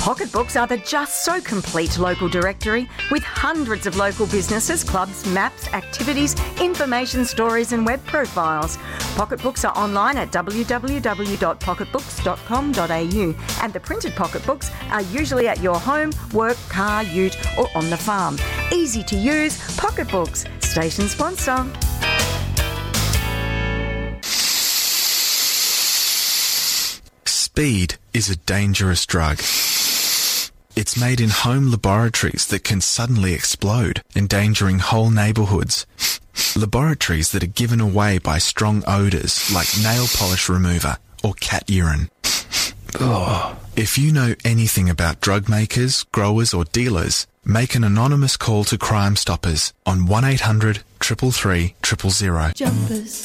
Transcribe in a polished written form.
Pocketbooks are the just so complete local directory with hundreds of local businesses, clubs, maps, activities, information stories and web profiles. Pocketbooks are online at www.pocketbooks.com.au and the printed pocketbooks are usually at your home, work, car, ute or on the farm. Easy to use, Pocketbooks. Station sponsor. Speed is a dangerous drug. It's made in home laboratories that can suddenly explode, endangering whole neighbourhoods. Laboratories that are given away by strong odours like nail polish remover or cat urine. Ugh. If you know anything about drug makers, growers or dealers, make an anonymous call to Crime Stoppers on 1800 333 000. Jumpers.